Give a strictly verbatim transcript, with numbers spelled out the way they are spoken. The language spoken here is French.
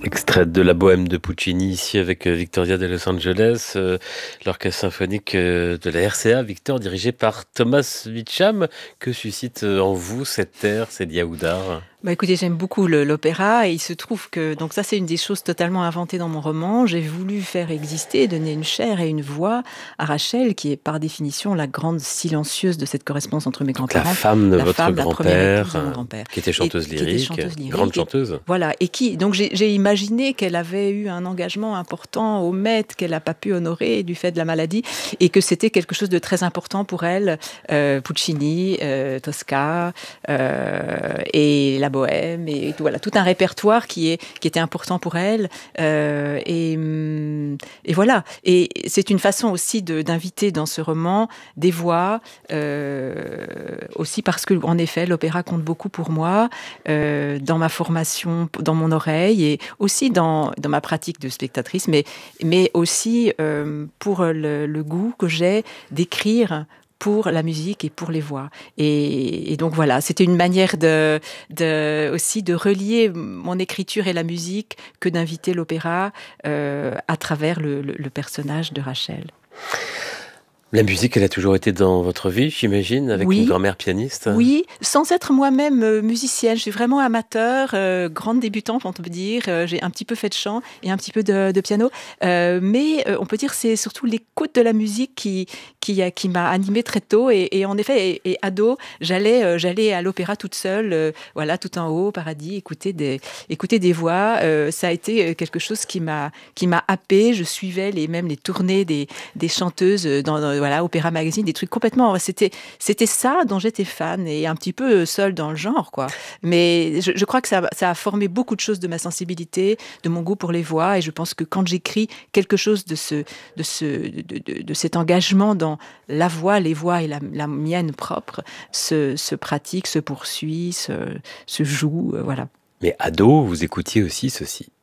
Extrait de la Bohème de Puccini, ici avec Victoria de Los Angeles, euh, l'orchestre symphonique euh, de la R C A, Victor, dirigé par Thomas Wicham. Que suscite euh, en vous cette air, cette Yaoudar? Bah écoutez, j'aime beaucoup le- l'opéra et il se trouve que, donc ça c'est une des choses totalement inventées dans mon roman, j'ai voulu faire exister, donner une chair et une voix à Rachel, qui est par définition la grande silencieuse de cette correspondance entre mes Donc la grands-parents, femme de la votre femme, la première épouse grand-père, de mon euh, grand-père, qui était et chanteuse qui était lyrique, chanteuse grande lyrique, et chanteuse. voilà, et qui, donc j'ai j'ai imaginé qu'elle avait eu un engagement important au Met, qu'elle n'a pas pu honorer du fait de la maladie, et que c'était quelque chose de très important pour elle, euh, Puccini, euh, Tosca, euh, et la Bohème, et tout, voilà, tout un répertoire qui est qui était important pour elle, euh, et hum, et voilà. Et c'est une façon aussi de d'inviter dans ce roman des voix, euh, aussi parce que en effet l'opéra compte beaucoup pour moi, euh, dans ma formation, dans mon oreille, et aussi dans dans ma pratique de spectatrice, mais mais aussi euh, pour le, le goût que j'ai d'écrire pour la musique et pour les voix. Et, et donc voilà, c'était une manière de, de, aussi de relier mon écriture et la musique que d'inviter l'opéra euh, à travers le, le, le personnage de Rachel. La musique, elle a toujours été dans votre vie, j'imagine, avec une Oui, grand-mère pianiste. oui, sans être moi-même euh, musicienne. Je suis vraiment amateur, euh, grande débutante, on peut dire. Euh, j'ai un petit peu fait de chant et un petit peu de, de piano. Euh, mais euh, on peut dire que c'est surtout l'écoute de la musique qui, qui, a- qui m'a animée très tôt. Et, et en effet, et, et ado, j'allais, euh, j'allais à l'opéra toute seule, euh, voilà, tout en haut, au paradis, écouter des, écouter des voix. Euh, ça a été euh, quelque chose qui m'a, qui m'a happée. Je suivais les, même les tournées des, des chanteuses dans, dans, voilà, Opéra Magazine, des trucs complètement. C'était, c'était ça dont j'étais fan, et un petit peu seule dans le genre, quoi. Mais je, je crois que ça, ça a formé beaucoup de choses de ma sensibilité, de mon goût pour les voix, et je pense que quand j'écris quelque chose de ce, de ce, de, de, de cet engagement dans la voix, les voix et la, la mienne propre, se, se pratique, se poursuit, se, se joue, euh, voilà. Mais ado, vous écoutiez aussi ceci.